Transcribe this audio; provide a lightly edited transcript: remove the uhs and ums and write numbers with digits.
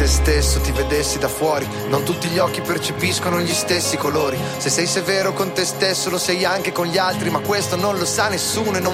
te stesso ti vedessi da fuori, non tutti gli occhi percepiscono gli stessi colori. Se sei severo con te stesso lo sei anche con gli altri, ma questo non lo sa nessuno e non